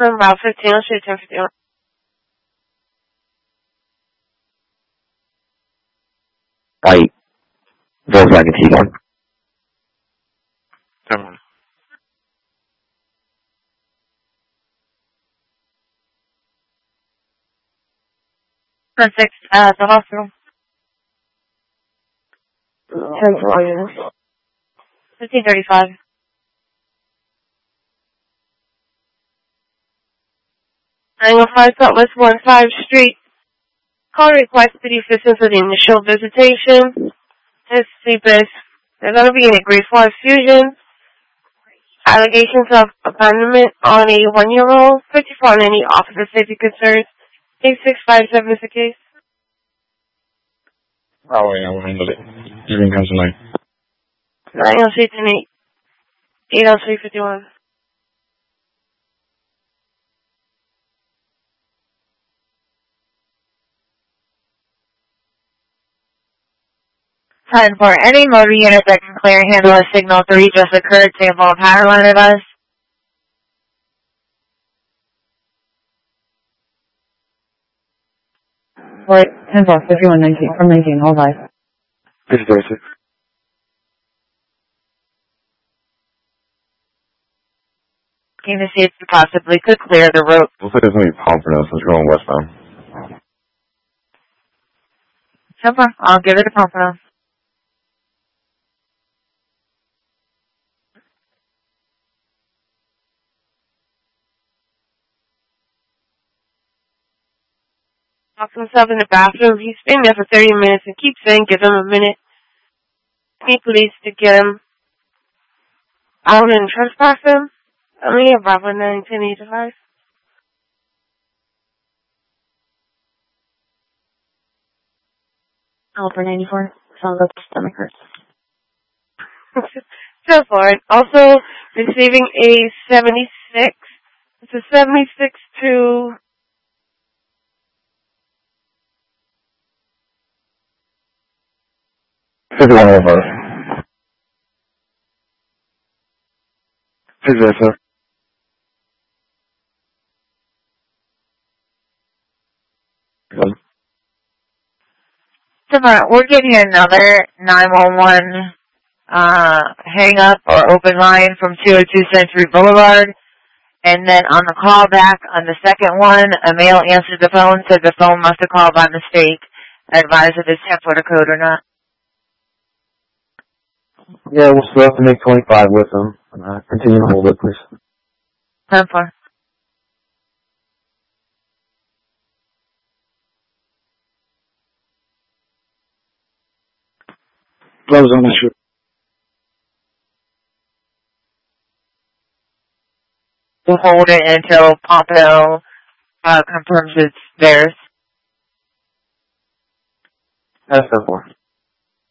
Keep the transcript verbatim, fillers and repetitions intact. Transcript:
from Route fifteen, I'll shoot ten fifty-one. White. Volkswagen Tiguan. ten one. ten six, uh, the hospital. ten four units. fifteen thirty-five. nine oh five Southwest one five Street. Call requested assistance with the initial visitation. This sleepers. There's going to be a grade four fusion. Allegations of abandonment on a one-year-old. fifty-four on any officer safety concerns. eight six five seven is the case. Oh, yeah, we'll handle it. You can cancel line. nine oh six and eight. eight oh three fifty-one. ten for any motor unit that can clear and handle a signal three just occurred, sample of power line advice. Wait, ten four, fifty-one nineteen, from nineteen, hold live. fifty thirty-six. Can you see if you possibly could clear the road? Looks like there's going to be a pump for us. Let's go on westbound. ten four, I'll give it a pump now. Locks himself in the bathroom. He's been there for thirty minutes and keeps saying, give him a minute. Need police to get him out and trespass him. Only a Bravo nineteen eighty-five. Alpha ninety-four, sounds like the stomach hurts. So forth. Also receiving a seventy-six. It's a seventy-six to fifty-one over. Is there, sir? Good. Tomorrow, we're giving you another nine one one uh, hang up or open line from two oh two Century Boulevard. And then on the call back on the second one, a male answered the phone, said the phone must have called by mistake. Advise if it's ten foot code or not. Yeah, we'll still have to make twenty-five with them. Uh, continue to hold it, please. ten four. Gloves on the shoot. We'll hold it until Pompeo uh, confirms it's theirs. That's ten four.